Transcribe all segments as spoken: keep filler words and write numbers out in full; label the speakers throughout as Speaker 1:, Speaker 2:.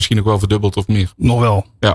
Speaker 1: misschien nog wel verdubbeld of meer.
Speaker 2: Nog wel?
Speaker 1: Ja.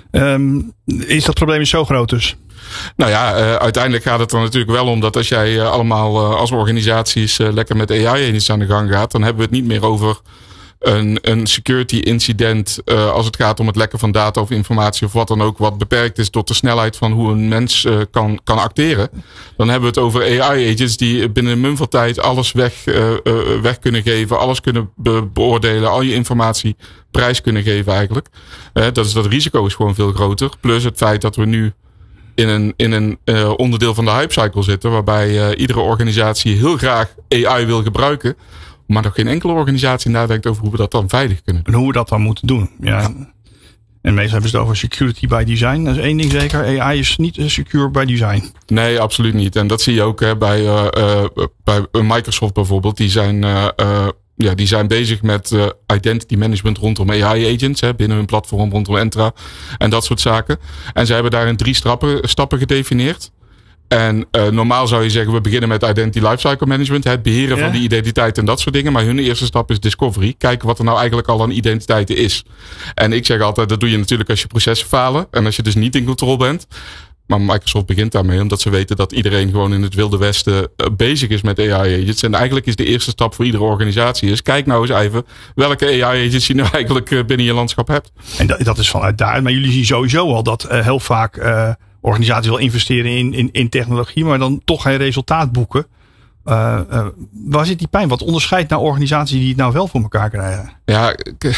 Speaker 2: Um, is dat probleem zo groot dus?
Speaker 1: Nou ja, uh, uiteindelijk gaat het er natuurlijk wel om dat als jij uh, allemaal uh, als organisaties uh, lekker met A I-agents aan de gang gaat, dan hebben we het niet meer over een, een security incident uh, als het gaat om het lekken van data of informatie of wat dan ook, wat beperkt is tot de snelheid van hoe een mens uh, kan, kan acteren. Dan hebben we het over A I-agents die binnen een mum van tijd alles weg, uh, uh, weg kunnen geven, alles kunnen be- beoordelen, al je informatie prijs kunnen geven eigenlijk. Uh, dat, is, dat risico is gewoon veel groter. Plus het feit dat we nu in een, in een uh, onderdeel van de hypecycle zitten, waarbij uh, iedere organisatie heel graag A I wil gebruiken, maar nog geen enkele organisatie nadenkt over hoe we dat dan veilig kunnen doen.
Speaker 2: En hoe we dat dan moeten doen. Ja. Ja. En meestal hebben ze het over security by design. Dat is één ding zeker. A I is niet secure by design.
Speaker 1: Nee, absoluut niet. En dat zie je ook hè, bij, uh, uh, bij Microsoft bijvoorbeeld. Die zijn, uh, uh, ja, die zijn bezig met uh, identity management rondom A I-agents. Hè, binnen hun platform, rondom Entra. En dat soort zaken. En ze hebben daarin drie stappen, stappen gedefinieerd. En uh, normaal zou je zeggen, we beginnen met Identity Lifecycle Management. Het beheren ja. van die identiteit en dat soort dingen. Maar hun eerste stap is Discovery. Kijken wat er nou eigenlijk al aan identiteiten is. En ik zeg altijd, dat doe je natuurlijk als je processen falen. En als je dus niet in control bent. Maar Microsoft begint daarmee, omdat ze weten dat iedereen gewoon in het Wilde Westen uh, bezig is met A I-agents. En eigenlijk is de eerste stap voor iedere organisatie is, kijk nou eens even welke A I-agents je nou eigenlijk uh, binnen je landschap hebt.
Speaker 2: En dat, dat is vanuit daar. Maar jullie zien sowieso al dat uh, heel vaak uh, organisaties wil investeren in, in, in technologie, maar dan toch geen resultaat boeken. Uh, uh, waar zit die pijn? Wat onderscheidt nou organisaties die het nou wel voor elkaar krijgen?
Speaker 1: Ja,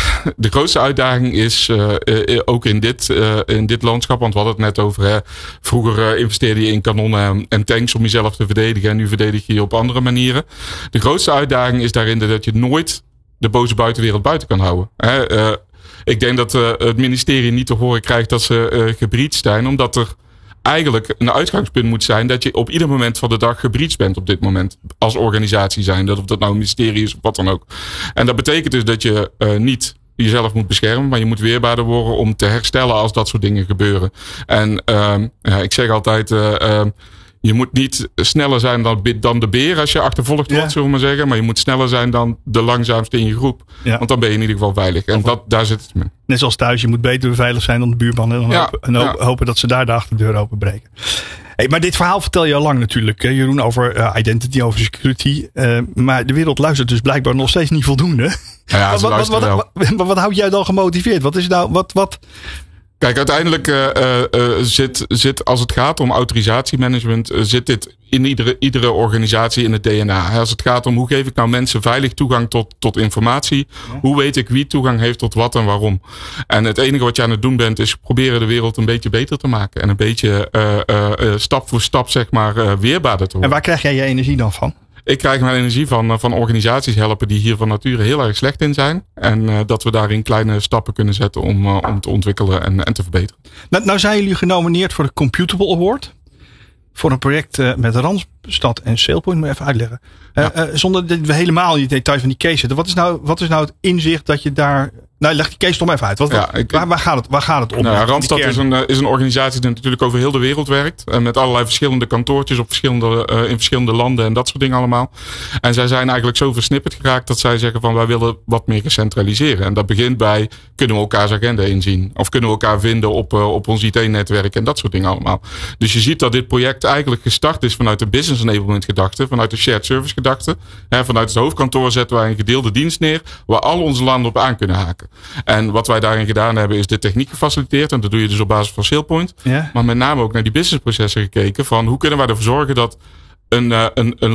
Speaker 1: de grootste uitdaging is uh, uh, ook in dit, uh, in dit landschap. Want we hadden het net over. Hè, vroeger uh, investeerde je in kanonnen en tanks om jezelf te verdedigen. En nu verdedig je je op andere manieren. De grootste uitdaging is daarin dat je nooit de boze buitenwereld buiten kan houden. Hè, uh, ik denk dat uh, het ministerie niet te horen krijgt dat ze uh, gebreached zijn. Omdat er eigenlijk een uitgangspunt moet zijn dat je op ieder moment van de dag gebreached bent op dit moment. Als organisatie zijn. Dat of dat nou een ministerie is of wat dan ook. En dat betekent dus dat je uh, niet jezelf moet beschermen. Maar je moet weerbaarder worden om te herstellen als dat soort dingen gebeuren. En uh, ja, ik zeg altijd, uh, uh, je moet niet sneller zijn dan, dan de beer als je achtervolgd wordt, ja. zullen we maar zeggen. Maar je moet sneller zijn dan de langzaamste in je groep. Ja. Want dan ben je in ieder geval veilig. En dat, daar zit het mee.
Speaker 2: Net zoals thuis, je moet beter veilig zijn dan de buurman. En, dan ja. hopen, en hopen, ja. hopen dat ze daar de achterdeur openbreken. Hey, maar dit verhaal vertel je al lang natuurlijk, hè, Jeroen, over uh, identity, over security. Uh, maar de wereld luistert dus blijkbaar nog steeds niet voldoende.
Speaker 1: Ja,
Speaker 2: wat, wat, wat, wat, wat, wat houdt jij dan gemotiveerd? Wat is nou, wat, wat...
Speaker 1: Kijk, uiteindelijk uh, uh, zit, zit, als het gaat om autorisatiemanagement, uh, zit dit in iedere, iedere organisatie in het D N A. Als het gaat om hoe geef ik nou mensen veilig toegang tot, tot informatie. Ja. Hoe weet ik wie toegang heeft tot wat en waarom. En het enige wat je aan het doen bent is proberen de wereld een beetje beter te maken. En een beetje uh, uh, stap voor stap zeg maar uh, weerbaarder te worden.
Speaker 2: En waar krijg jij je energie dan van?
Speaker 1: Ik krijg mijn energie van, van organisaties helpen die hier van nature heel erg slecht in zijn. En uh, dat we daarin kleine stappen kunnen zetten om, uh, om te ontwikkelen en, en te verbeteren.
Speaker 2: Nou, nou zijn jullie genomineerd voor de Computable Award. Voor een project uh, met Randstad en SailPoint. Moet je even uitleggen. Uh, ja. uh, zonder dat we helemaal in de details van die case zitten. Wat is nou, wat is nou het inzicht dat je daar... Nou, leg die case toch maar even uit. Wat, ja, ik, waar, waar, gaat het, waar gaat het om?
Speaker 1: Nou ja, Randstad is een, is een organisatie die natuurlijk over heel de wereld werkt. En met allerlei verschillende kantoortjes op verschillende, uh, in verschillende landen en dat soort dingen allemaal. En zij zijn eigenlijk zo versnipperd geraakt dat zij zeggen van wij willen wat meer gecentraliseren. En dat begint bij kunnen we elkaars agenda inzien. Of kunnen we elkaar vinden op, uh, op ons I T-netwerk en dat soort dingen allemaal. Dus je ziet dat dit project eigenlijk gestart is vanuit de business enablement gedachte. Vanuit de shared service gedachte. Hè, vanuit het hoofdkantoor zetten wij een gedeelde dienst neer waar al onze landen op aan kunnen haken. En wat wij daarin gedaan hebben is de techniek gefaciliteerd. En dat doe je dus op basis van SailPoint. Ja. Maar met name ook naar die businessprocessen gekeken. Van hoe kunnen wij ervoor zorgen dat een, uh, een, een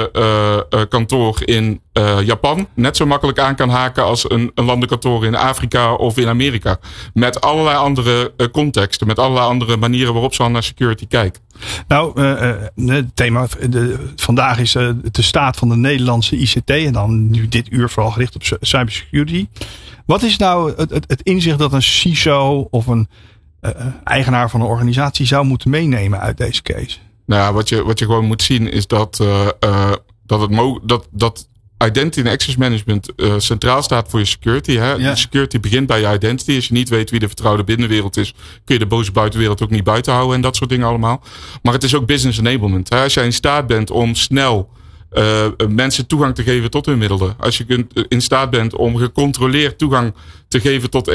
Speaker 1: landenkantoor uh, in uh, Japan net zo makkelijk aan kan haken als een, een landenkantoor in Afrika of in Amerika. Met allerlei andere uh, contexten. Met allerlei andere manieren waarop ze al naar security kijken.
Speaker 2: Nou, uh, uh, het thema de, vandaag is uh, de staat van de Nederlandse I C T. En dan nu dit uur vooral gericht op cybersecurity. Wat is nou het, het, het inzicht dat een C I S O of een uh, eigenaar van een organisatie zou moeten meenemen uit deze case?
Speaker 1: Nou ja, wat je, wat je gewoon moet zien is dat, uh, uh, dat, het mo- dat, dat identity en access management uh, centraal staat voor je security. Hè? Ja. Security begint bij je identity. Als je niet weet wie de vertrouwde binnenwereld is, kun je de boze buitenwereld ook niet buiten houden en dat soort dingen allemaal. Maar het is ook business enablement. Hè? Als jij in staat bent om snel uh, mensen toegang te geven tot hun middelen. Als je kunt, in staat bent om gecontroleerd toegang te geven tot